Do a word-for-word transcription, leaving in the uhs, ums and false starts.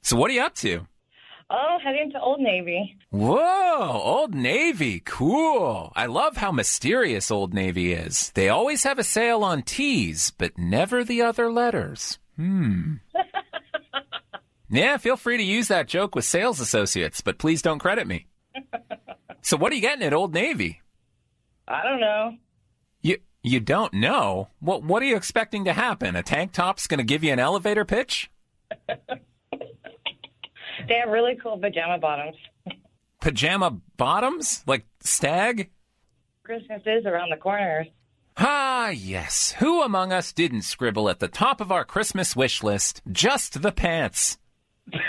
So what are you up to? Oh, heading to Old Navy. Whoa, Old Navy. Cool. I love how mysterious Old Navy is. They always have a sale on T's, but never the other letters. Hmm. Yeah, feel free to use that joke with sales associates, but please don't credit me. So what are you getting at Old Navy? I don't know. You you don't know? What what are you expecting to happen? A tank top's going to give you an elevator pitch? They have really cool pajama bottoms. Pajama bottoms? Like stag? Christmas is around the corner. Ah, yes. Who among us didn't scribble at the top of our Christmas wish list, just the pants?